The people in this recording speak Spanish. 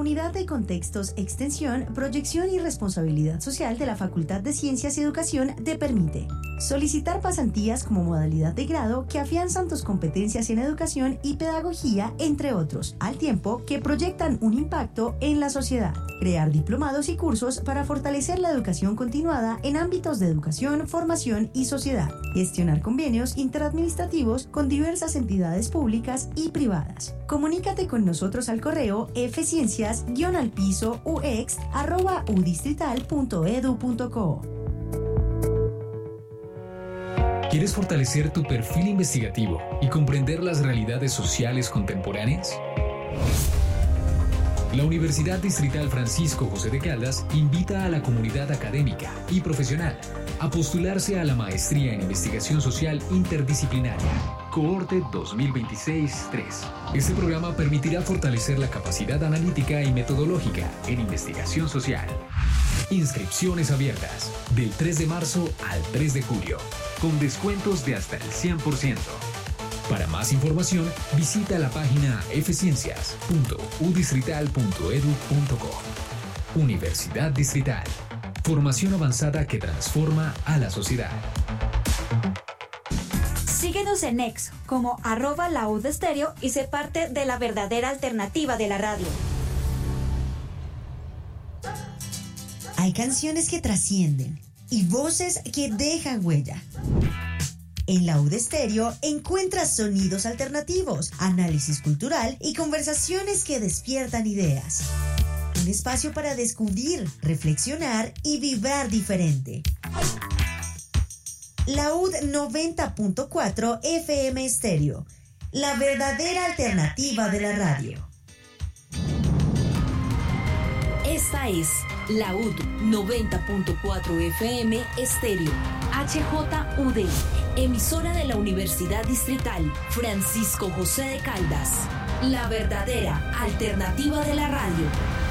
Unidad de Contextos, Extensión, Proyección y Responsabilidad Social de la Facultad de Ciencias y Educación te permite solicitar pasantías como modalidad de grado que afianzan tus competencias en educación y pedagogía, entre otros, al tiempo que proyectan un impacto en la sociedad. Crear diplomados y cursos para fortalecer la educación continuada en ámbitos de educación, formación y sociedad. Gestionar convenios interadministrativos con diversas entidades públicas y privadas. Comunícate con nosotros al correo fciencias-ux@udistrital.edu.co. ¿Quieres fortalecer tu perfil investigativo y comprender las realidades sociales contemporáneas? La Universidad Distrital Francisco José de Caldas invita a la comunidad académica y profesional a postularse a la Maestría en Investigación Social Interdisciplinaria, Cohorte 2026-3. Este programa permitirá fortalecer la capacidad analítica y metodológica en investigación social. Inscripciones abiertas del 3 de marzo al 3 de julio, con descuentos de hasta el 100%. Para más información, visita la página fciencias.udistrital.edu.co. Universidad Distrital. Formación avanzada que transforma a la sociedad. Síguenos en X como @laudestéreo y sé parte de la verdadera alternativa de la radio. Hay canciones que trascienden y voces que dejan huella. En Laúd Estéreo encuentras sonidos alternativos, análisis cultural y conversaciones que despiertan ideas. Un espacio para descubrir, reflexionar y vibrar diferente. Laúd 90.4 FM Estéreo, la verdadera alternativa de la radio. Esta es Laúd 90.4 FM Estéreo, HJUD, emisora de la Universidad Distrital Francisco José de Caldas, la verdadera alternativa de la radio.